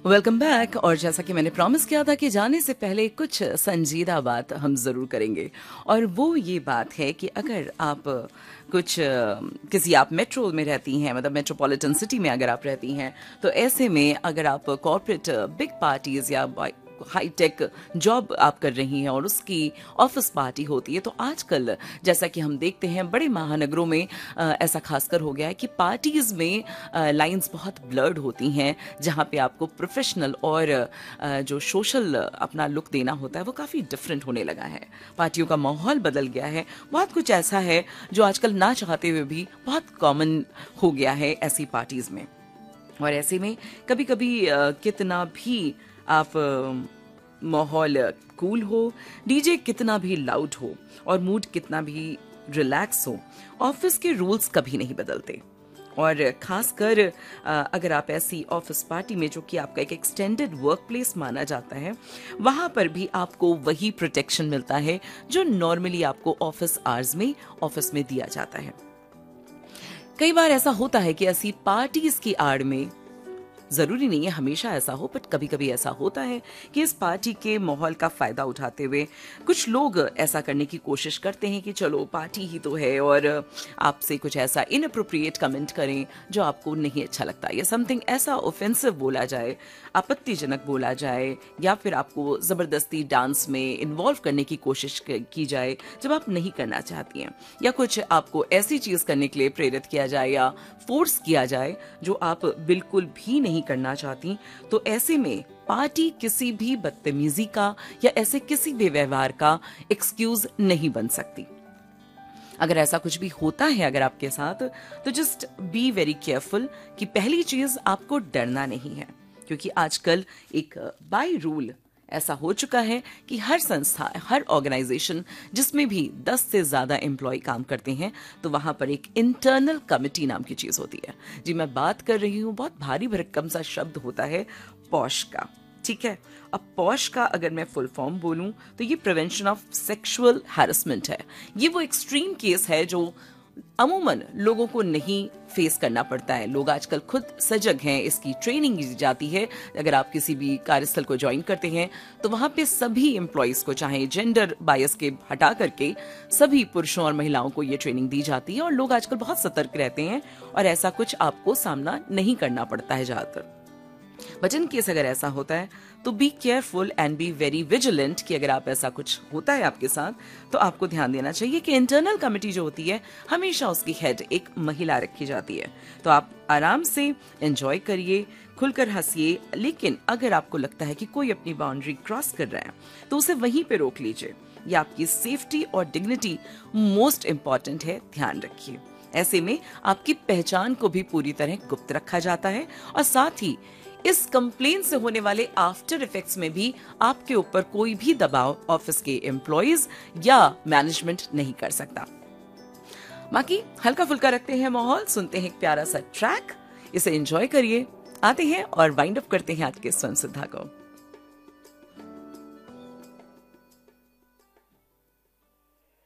Welcome back. और जैसा कि मैंने प्रॉमिस किया था कि जाने से पहले कुछ संजीदा बात हम ज़रूर करेंगे, और वो ये बात है कि अगर आप किसी आप मेट्रो में रहती हैं, मतलब मेट्रोपॉलिटन सिटी में अगर आप रहती हैं, तो ऐसे में अगर आप कॉर्पोरेट बिग पार्टीज़ या हाई टेक जॉब आप कर रही हैं और उसकी ऑफिस पार्टी होती है, तो आजकल जैसा कि हम देखते हैं बड़े महानगरों में ऐसा खासकर हो गया है कि पार्टीज में लाइंस बहुत ब्लर्ड होती हैं, जहां पे आपको प्रोफेशनल और जो सोशल अपना लुक देना होता है वो काफ़ी डिफरेंट होने लगा है। पार्टियों का माहौल बदल गया है, बहुत कुछ ऐसा है जो आजकल ना चाहते हुए भी बहुत कॉमन हो गया है ऐसी पार्टीज में। और ऐसे में कभी कभी कितना भी आप माहौल कूल हो, डीजे कितना भी लाउड हो और मूड कितना भी रिलैक्स हो, ऑफिस के रूल्स कभी नहीं बदलते। और खासकर अगर आप ऐसी ऑफिस पार्टी में, जो कि आपका एक एक्सटेंडेड वर्क प्लेस माना जाता है, वहां पर भी आपको वही प्रोटेक्शन मिलता है जो नॉर्मली आपको ऑफिस आवर्स में ऑफिस में दिया जाता है। कई बार ऐसा होता है कि ऐसी पार्टीज की आड़ में, जरूरी नहीं है हमेशा ऐसा हो, बट कभी कभी ऐसा होता है कि इस पार्टी के माहौल का फायदा उठाते हुए कुछ लोग ऐसा करने की कोशिश करते हैं कि चलो पार्टी ही तो है, और आपसे कुछ ऐसा इनअप्रोप्रिएट कमेंट करें जो आपको नहीं अच्छा लगता, या समथिंग ऐसा ऑफेंसिव बोला जाए, आपत्तिजनक बोला जाए, या फिर आपको जबरदस्ती डांस में इन्वॉल्व करने की कोशिश की जाए जब आप नहीं करना चाहती हैं, या कुछ आपको ऐसी चीज करने के लिए प्रेरित किया जाए या फोर्स किया जाए जो आप बिल्कुल भी नहीं करना चाहती। तो ऐसे में पार्टी किसी भी बदतमीजी का या ऐसे किसी भी व्यवहार का एक्सक्यूज नहीं बन सकती। अगर ऐसा कुछ भी होता है अगर आपके साथ, तो जस्ट बी वेरी केयरफुल कि पहली चीज आपको डरना नहीं है, क्योंकि आजकल एक बाय रूल ऐसा हो चुका है कि हर संस्था, हर ऑर्गेनाइजेशन जिसमें भी 10 से ज्यादा एम्प्लॉय काम करते हैं, तो वहां पर एक इंटरनल कमिटी नाम की चीज होती है। जी, मैं बात कर रही हूं, बहुत भारी भरकम सा शब्द होता है, पॉश का। ठीक है, अब पॉश का अगर मैं फुल फॉर्म बोलूं तो ये प्रिवेंशन ऑफ सेक्सुअल हैरेसमेंट है। ये वो एक्सट्रीम केस है जो अमूमन लोगों को नहीं फेस करना पड़ता है। लोग आजकल खुद सजग हैं, इसकी ट्रेनिंग दी जाती है। अगर आप किसी भी कार्यस्थल को ज्वाइन करते हैं तो वहां पे सभी एम्प्लॉयज को, चाहे जेंडर बायस के हटा करके, सभी पुरुषों और महिलाओं को ये ट्रेनिंग दी जाती है, और लोग आजकल बहुत सतर्क रहते हैं और ऐसा कुछ आपको सामना नहीं करना पड़ता है ज्यादातर। बट इन केस अगर ऐसा होता है तो be careful and be very vigilant कि अगर आप ऐसा कुछ होता है आपके साथ, तो आपको ध्यान देना चाहिए कि इंटरनल कमेटी जो होती है, हमेशा उसकी हेड एक महिला रखी जाती है। तो आप आराम से एंजॉय करिए, खुलकर हंसिए, लेकिन अगर आपको लगता है कि कोई अपनी बाउंड्री क्रॉस कर रहा है तो उसे वहीं पे रोक लीजिए। ये आपकी सेफ्टी और डिग्निटी मोस्ट इंपॉर्टेंट है, ध्यान रखिए। ऐसे में आपकी पहचान को भी पूरी तरह गुप्त रखा जाता है, और साथ ही इस कंप्लेन से होने वाले आफ्टर इफेक्ट्स में भी आपके ऊपर कोई भी दबाव ऑफिस के एम्प्लॉयज या मैनेजमेंट नहीं कर सकता। बाकी हल्का फुल्का रखते हैं माहौल, सुनते हैं एक प्यारा सा ट्रैक, इसे एंजॉय करिए, आते हैं और वाइंड अप करते हैं आज के स्वयं सिद्धा को।